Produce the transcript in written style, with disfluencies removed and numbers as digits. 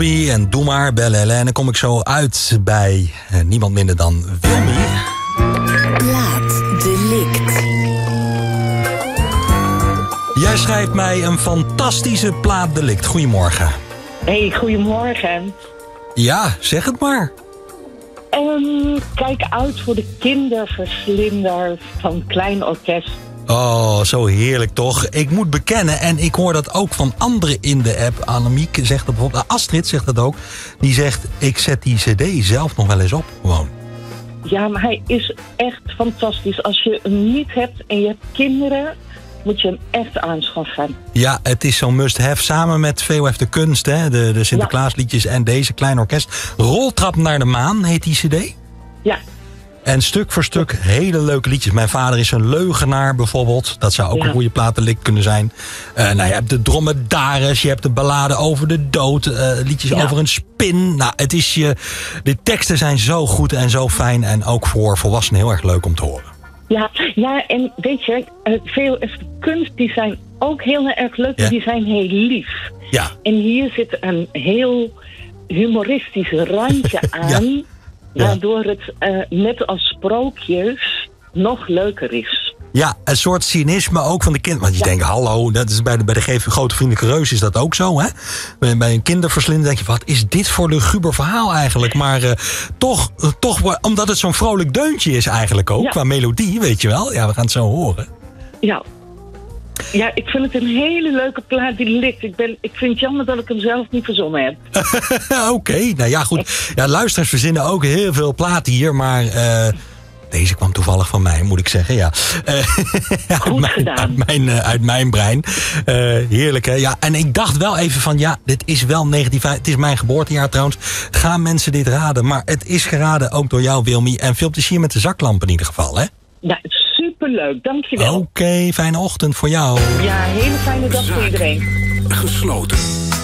En doe maar, bellen. En dan kom ik zo uit bij niemand minder dan Wilmy. Plaatsdelict. Jij schrijft mij een fantastische plaatsdelict. Goedemorgen. Hey, goedemorgen. Ja, zeg het maar. Kijk uit voor de kinderverslinder van Klein Orkest. Oh, zo heerlijk toch. Ik moet bekennen, en ik hoor dat ook van anderen in de app. Annemiek zegt dat bijvoorbeeld, Astrid zegt dat ook. Die zegt, ik zet die cd zelf nog wel eens op, gewoon. Ja, maar hij is echt fantastisch. Als je hem niet hebt en je hebt kinderen, moet je hem echt aanschaffen. Ja, het is zo'n must-have. Samen met VOF de Kunst, hè, de Sinterklaasliedjes en deze Klein Orkest. Roltrap naar de maan heet die cd. Ja. En stuk voor stuk hele leuke liedjes. Mijn vader is een leugenaar bijvoorbeeld. Dat zou ook een goede plaatsdelict kunnen zijn. Nou, je hebt de dromedaris, je hebt de ballade over de dood. Liedjes over een spin. Nou, het is de teksten zijn zo goed en zo fijn. En ook voor volwassenen heel erg leuk om te horen. Ja, en weet je, VOF de Kunst, die zijn ook heel erg leuk. Ja. Die zijn heel lief. Ja. En hier zit een heel humoristisch randje aan. Waardoor het net als sprookjes nog leuker is. Ja, een soort cynisme ook van de kind. Want je denkt, hallo, dat is bij de Grote Vriendelijke Reus is dat ook zo, hè? Bij een kinderverslinder denk je, wat is dit voor luguber verhaal eigenlijk? Maar toch, omdat het zo'n vrolijk deuntje is eigenlijk ook, qua melodie, weet je wel. Ja, we gaan het zo horen. Ja, ik vind het een hele leuke plaat die ligt. Ik vind het jammer dat ik hem zelf niet verzonnen heb. Oké, nou ja, goed. Ja, luisteraars verzinnen ook heel veel platen hier, maar deze kwam toevallig van mij, moet ik zeggen. Ja. Goed gedaan. Uit mijn brein. Heerlijk, hè? Ja, en ik dacht wel even van, ja, dit is wel 1950. Het is mijn geboortejaar trouwens. Gaan mensen dit raden? Maar het is geraden ook door jou, Wilmy. En veel plezier met de zaklamp in ieder geval, hè? Ja, superleuk. Dankjewel. Oké, fijne ochtend voor jou. Ja, hele fijne dag voor iedereen. Gesloten.